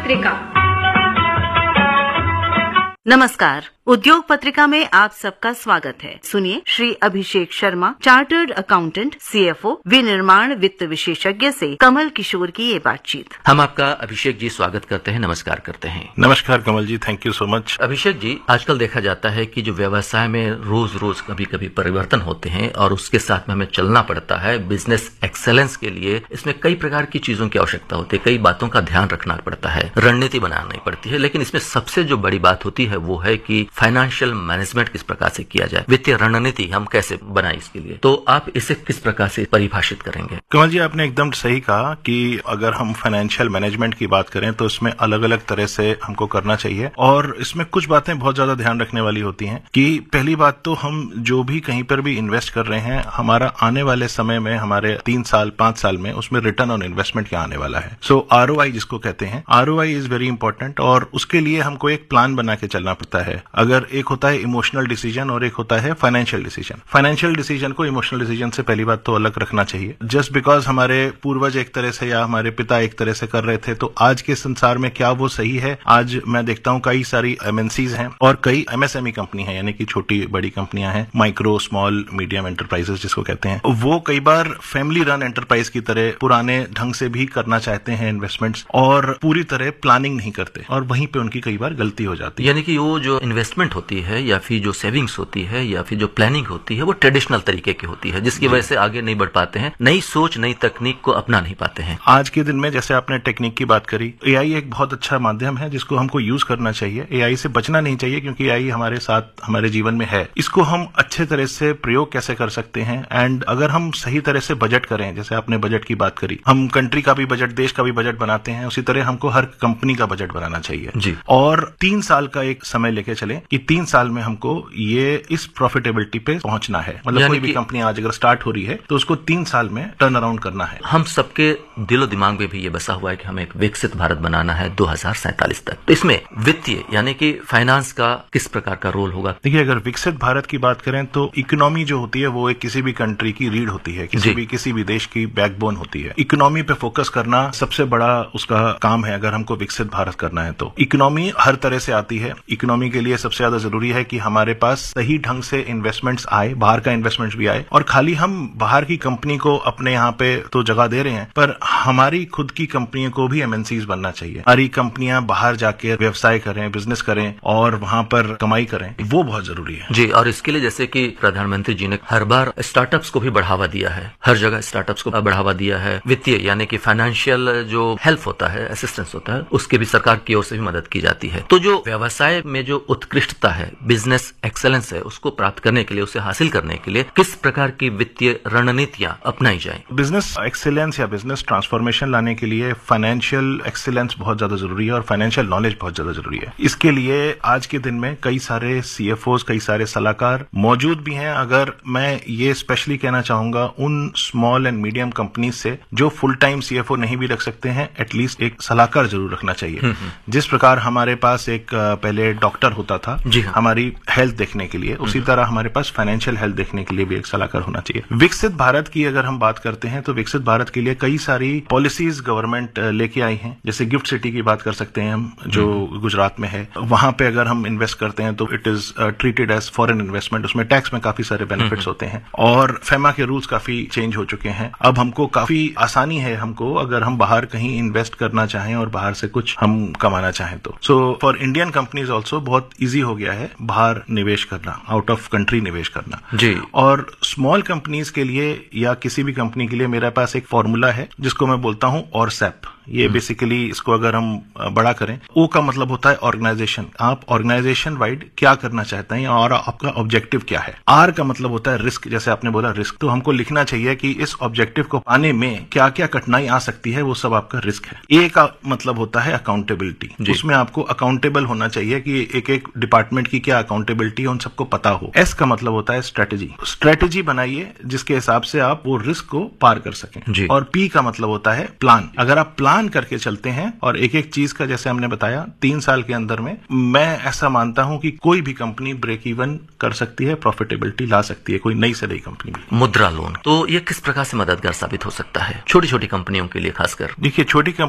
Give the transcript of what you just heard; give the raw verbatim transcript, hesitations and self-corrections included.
पत्रिका। नमस्कार, उद्योग पत्रिका में आप सबका स्वागत है। सुनिए Shri Abhishek Sharma, chartered accountant, CFO, विनिर्माण वित्त विशेषज्ञ से कमल किशोर की ये बातचीत। हम आपका अभिषेक जी स्वागत करते हैं, नमस्कार करते हैं। नमस्कार कमल जी, thank you so much. Abhishek ji, आजकल देखा जाता है कि जो व्यवसाय में रोज रोज कभी कभी परिवर्तन होते हैं और उसके साथ में हमें चलना पड़ता है। बिजनेस एक्सेलेंस के लिए इसमें कई प्रकार की चीजों की आवश्यकता होती है, कई बातों का ध्यान रखना पड़ता है, रणनीति बनानी पड़ती है। लेकिन इसमें सबसे जो बड़ी बात होती है वो है कि फाइनेंशियल मैनेजमेंट किस प्रकार से किया जाए, वित्तीय रणनीति हम कैसे बनाए इसके लिए। तो आप इसे किस प्रकार से परिभाषित करेंगे? कमल जी, आपने एकदम सही कहा कि अगर हम फाइनेंशियल मैनेजमेंट की बात करें तो इसमें अलग अलग तरह से हमको करना चाहिए और इसमें कुछ बातें बहुत ज्यादा ध्यान रखने वाली होती हैं कि पहली बात तो हम जो भी कहीं पर भी इन्वेस्ट कर रहे हैं, हमारा आने वाले समय में, हमारे तीन साल पांच साल में उसमें रिटर्न ऑन इन्वेस्टमेंट क्या आने वाला है। सो आरओआई जिसको कहते हैं, आरओआई इज वेरी इंपॉर्टेंट और उसके लिए हमको एक प्लान बना के चलना पड़ता है। अगर एक होता है इमोशनल डिसीजन और एक होता है फाइनेंशियल डिसीजन। फाइनेंशियल डिसीजन को इमोशनल डिसीजन से पहली बात तो अलग रखना चाहिए। जस्ट बिकॉज हमारे पूर्वज एक तरह से या हमारे पिता एक तरह से कर रहे थे तो आज के संसार में क्या वो सही है? आज मैं देखता हूं कई सारी एमएनसीज हैं और कई एमएसएमई कंपनी है, यानी कि छोटी बड़ी कंपनियां हैं, माइक्रो स्मॉल मीडियम एंटरप्राइजेस जिसको कहते हैं। वो कई बार फैमिली रन एंटरप्राइज की तरह पुराने ढंग से भी करना चाहते हैं इन्वेस्टमेंट्स और पूरी तरह प्लानिंग नहीं करते और वहीं पे उनकी कई बार गलती हो जाती है। यानी कि वो जो इन्वेस्टमेंट होती है या फिर जो सेविंग्स होती है या फिर जो प्लानिंग होती है वो ट्रेडिशनल तरीके की होती है, जिसकी वजह से आगे नहीं बढ़ पाते हैं, नई सोच नई तकनीक को अपना नहीं पाते हैं। आज के दिन में जैसे आपने टेक्निक की बात करी, एआई एक बहुत अच्छा माध्यम है जिसको हमको यूज करना चाहिए। एआई से बचना नहीं चाहिए क्योंकि एआई हमारे साथ हमारे जीवन में है। इसको हम अच्छे तरह से प्रयोग कैसे कर सकते हैं एंड अगर हम सही तरह से बजट करें, जैसे आपने बजट की बात करी, हम कंट्री का भी बजट, देश का भी बजट बनाते हैं, उसी तरह हमको हर कंपनी का बजट बनाना चाहिए जी। और तीन साल का एक समय लेके चले कि तीन साल में हमको ये इस प्रॉफिटेबिलिटी पे पहुंचना है। मतलब कोई भी कंपनी आज अगर स्टार्ट हो रही है तो उसको तीन साल में टर्न अराउंड करना है। हम सबके दिलो दिमाग में भी ये बसा हुआ है कि हमें एक विकसित भारत बनाना है दो हजार सैंतालीस तक। तो इसमें वित्तीय यानी कि फाइनेंस का किस प्रकार का रोल होगा? देखिए, अगर विकसित भारत की बात करें तो इकोनॉमी जो होती है वो एक किसी भी कंट्री की रीढ़ होती है, किसी भी किसी भी देश की बैकबोन होती है। इकोनॉमी पे फोकस करना सबसे बड़ा उसका काम है अगर हमको विकसित भारत करना है तो। इकोनॉमी हर तरह से आती है। इकोनॉमी के लिए सबसे ज्यादा जरूरी है कि हमारे पास सही ढंग से इन्वेस्टमेंट्स आए, बाहर का इन्वेस्टमेंट्स भी आए और खाली हम बाहर की कंपनी को अपने यहाँ पे तो जगह दे रहे हैं पर हमारी खुद की कंपनियों को भी एमएनसीज बनना चाहिए। हमारी कंपनियां बाहर जाके व्यवसाय करें, बिजनेस करें और वहां पर कमाई करें, वो बहुत जरूरी है जी। और इसके लिए जैसे कि प्रधानमंत्री जी ने हर बार स्टार्टअप्स को भी बढ़ावा दिया है, हर जगह स्टार्टअप्स को बढ़ावा दिया है। वित्तीय यानी कि फाइनेंशियल जो हेल्प होता है, असिस्टेंस होता है, उसके भी सरकार की ओर से भी मदद की जाती है। तो जो व्यवसाय में जो उत्कृष्टता है, बिजनेस एक्सेलेंस है, उसको प्राप्त करने के लिए, उसे हासिल करने के लिए किस प्रकार की वित्तीय रणनीतियां अपनाई जाए? बिजनेस एक्सेलेंस या बिजनेस ट्रांसफॉर्मेशन लाने के लिए फाइनेंशियल एक्सेलेंस बहुत ज्यादा जरूरी है और फाइनेंशियल नॉलेज बहुत ज्यादा जरूरी है। इसके लिए आज के दिन में कई सारे सीएफओज, कई सारे सलाहकार मौजूद भी हैं। अगर मैं ये स्पेशली कहना चाहूंगा उन स्मॉल एंड मीडियम कंपनी से जो फुल टाइम सीएफओ नहीं भी रख सकते हैं, एटलीस्ट एक सलाहकार जरूर रखना चाहिए। जिस प्रकार हमारे पास एक पहले डॉक्टर होता था जी हाँ। हमारी हेल्थ देखने के लिए, उसी तरह हमारे पास फाइनेंशियल हेल्थ देखने के लिए भी एक सलाहकार होना चाहिए। विकसित भारत की अगर हम बात करते हैं तो विकसित भारत के लिए कई सारी पॉलिसीज गवर्नमेंट लेके आई हैं। जैसे गिफ्ट सिटी की बात कर सकते हैं हम, जो गुजरात में है। वहां पे अगर हम इन्वेस्ट करते हैं तो it is treated as foreign investment. उसमें टैक्स में काफी सारे बेनिफिट्स होते हैं और फेमा के रूल्स काफी चेंज हो चुके हैं। अब हमको काफी आसानी है हमको अगर हम बाहर कहीं इन्वेस्ट करना चाहें और बाहर से कुछ हम कमाना चाहें तो। So for Indian companies also बहुत ईजी हो गया है बाहर निवेश करना, आउट ऑफ कंट्री निवेश करना जी। और स्मॉल कंपनीज के लिए या किसी भी कंपनी के लिए मेरे पास एक फॉर्मूला है जिसको मैं बोलता हूं ऑरसेप। ये बेसिकली इसको अगर हम बड़ा करें, ओ का मतलब होता है ऑर्गेनाइजेशन। आप ऑर्गेनाइजेशन वाइड क्या करना चाहते हैं और आपका ऑब्जेक्टिव क्या है। आर का मतलब होता है रिस्क, जैसे आपने बोला रिस्क, तो हमको लिखना चाहिए कि इस ऑब्जेक्टिव को पाने में क्या क्या कठिनाई आ सकती है, वो सब आपका रिस्क है। ए का मतलब होता है अकाउंटेबिलिटी। उसमें आपको अकाउंटेबल होना चाहिए कि एक एक डिपार्टमेंट की क्या अकाउंटेबिलिटी है, उन सबको पता हो। एस का मतलब होता है स्ट्रेटेजी। स्ट्रेटेजी बनाइए जिसके हिसाब से आप वो रिस्क को पार कर सकें। और पी का मतलब होता है प्लान। अगर आप प्लान करके चलते हैं और एक एक चीज का, जैसे हमने बताया, तीन साल के अंदर में मैं ऐसा मानता हूं कि कोई भी कंपनी ब्रेक इवन कर सकती है, प्रॉफिटेबिलिटी ला सकती है, कोई नई से नई कंपनी भी। मुद्रा लोन तो ये किस प्रकार से मददगार साबित हो सकता है छोटी छोटी कंपनियों के लिए खासकर? देखिए, छोटी